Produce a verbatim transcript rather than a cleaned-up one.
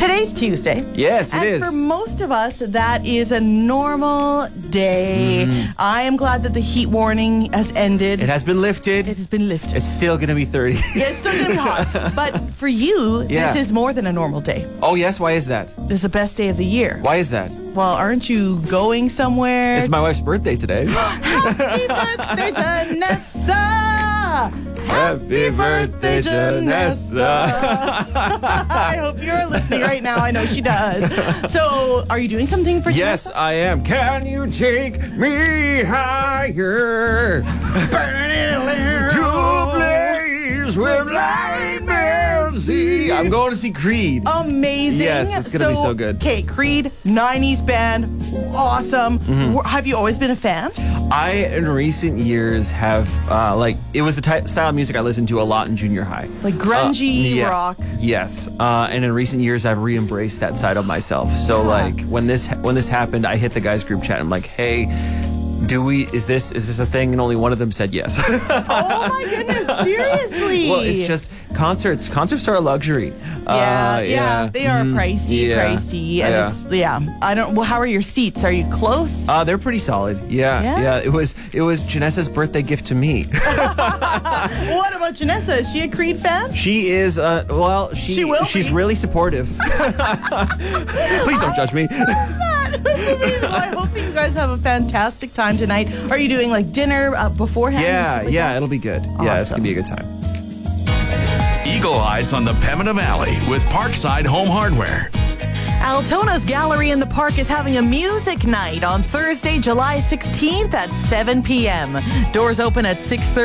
Today's Tuesday. Yes, it and is. And for most of us, that is a normal day. Mm. I am glad that the heat warning has ended. It has been lifted. It has been lifted. It's still going to be thirty. Yeah, it's still going to be hot. But for you, yeah. this is more than a normal day. Oh, yes? Why is that? This is the best day of the year. Why is that? Well, aren't you going somewhere? It's my wife's birthday today. Happy birthday, Janessa! Happy birthday, Janessa! I hope you're listening right now. I know she does. So, are you doing something for Yes, Janessa? I am. Can you take me higher? To blaze where blind men see. I'm going to see Creed. Amazing. Yes, it's going to so, be so good. Okay, Creed, nineties band, awesome. Mm-hmm. Have you always been a fan? I, in recent years, have, uh, like, it was the type, style of music I listened to a lot in junior high. Like grungy uh, yeah, rock. Yes. Uh, and in recent years, I've re-embraced that side of myself. So, yeah. like, when this when this happened, I hit the guys' group chat. I'm like, hey, do we, is this is this a thing? And only one of them said yes. Oh, my goodness. Seriously? Well, it's just concerts. Concerts are a luxury. Yeah, uh, yeah, yeah. they are mm, pricey, yeah, pricey. And yeah. It's, yeah. I don't, well, how are your seats? Are you close? Uh, they're pretty solid. Yeah, Yeah? yeah. It was it was Janessa's birthday gift to me. What about Janessa? Is she a Creed fan? She is, uh, well, she, She will she's be. really supportive. Please don't judge me. Well, I hope that you guys have a fantastic time tonight. Are you doing like dinner uh, beforehand? Yeah, yeah, it'll be good. Awesome. Yeah, it's going to be a good time. Eagle Eyes on the Pembina Valley with Parkside Home Hardware. Altona's Gallery in the Park is having a music night on Thursday, July sixteenth at seven p.m. Doors open at six thirty.